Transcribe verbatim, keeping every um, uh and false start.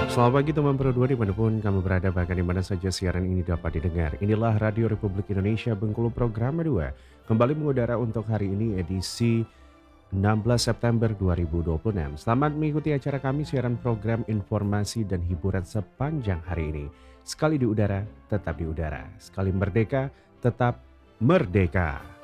Selamat pagi teman Pro dua dimanapun kamu berada bahkan dimana saja siaran ini dapat didengar. Inilah Radio Republik Indonesia Bengkulu Program dua. Kembali mengudara untuk hari ini edisi enam belas September dua ribu dua puluh enam. Selamat mengikuti acara kami siaran program informasi dan hiburan sepanjang hari ini. Sekali di udara, tetap di udara. Sekali merdeka, tetap merdeka.